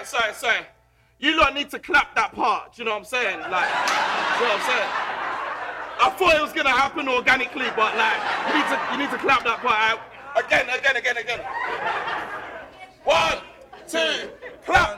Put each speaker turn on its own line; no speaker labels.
sorry. You lot need to clap that part, do you know what I'm saying? Like, you know what I'm saying? I thought it was gonna happen organically, but like, you need to clap that part out. Again. 1, 2, clap.